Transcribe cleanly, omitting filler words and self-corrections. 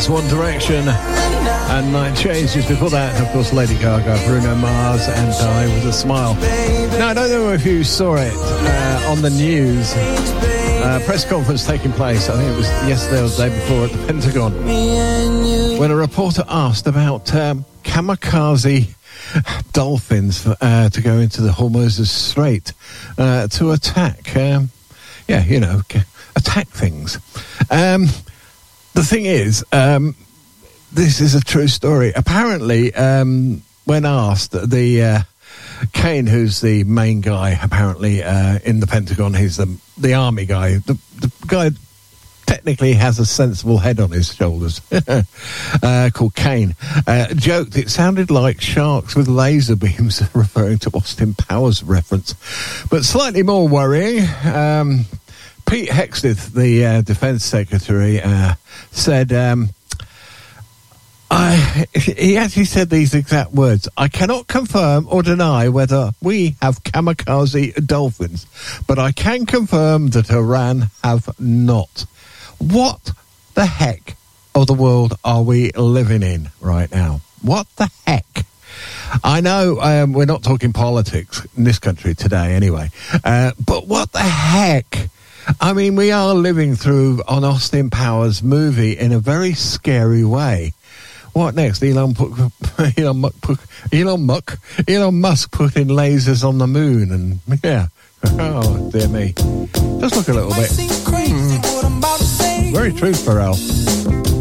That's One Direction and Night Changes. Before that, of course, Lady Gaga, Bruno Mars and Die With A Smile. Now, I don't know if you saw it on the news. Press conference taking place, I think it was yesterday or the day before, at the Pentagon, when a reporter asked about kamikaze dolphins to go into the Hormuz Strait to attack, attack things. The thing is, this is a true story. Apparently, when asked, the Kane, who's the main guy, apparently, in the Pentagon, he's the army guy. The guy technically has a sensible head on his shoulders, called Kane, joked it sounded like sharks with laser beams, referring to Austin Powers reference. But slightly more worrying, Pete Hegseth, the Defence Secretary, said, he actually said these exact words: "I cannot confirm or deny whether we have kamikaze dolphins, but I can confirm that Iran have not." What the heck of the world are we living in right now? What the heck? I know we're not talking politics in this country today anyway, but what the heck? I mean, we are living through an Austin Powers movie in a very scary way. What next? Elon Musk put in lasers on the moon, and yeah. Oh dear me. Just look a little bit. Very true, Pharrell.